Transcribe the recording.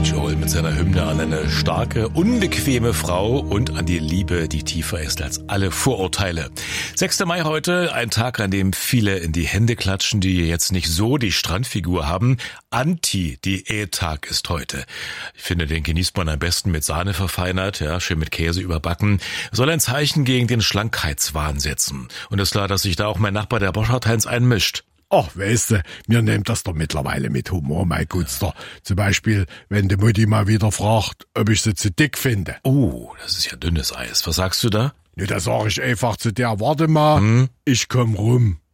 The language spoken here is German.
Joel mit seiner Hymne an eine starke, unbequeme Frau und an die Liebe, die tiefer ist als alle Vorurteile. 6. Mai heute, ein Tag, an dem viele in die Hände klatschen, die jetzt nicht so die Strandfigur haben. Anti-Diät-Tag ist heute. Ich finde, den genießt man am besten mit Sahne verfeinert, ja, schön mit Käse überbacken. Soll ein Zeichen gegen den Schlankheitswahn setzen. Und ist klar, dass sich da auch mein Nachbar, der Boschart-Heinz, einmischt. Ach, weißt du, mir nimmt das doch mittlerweile mit Humor, mein Gutster. Zum Beispiel, wenn die Mutti mal wieder fragt, ob ich sie zu dick finde. Oh, das ist ja dünnes Eis. Was sagst du da? Ne, da sag ich einfach zu der, warte mal, ich komm rum.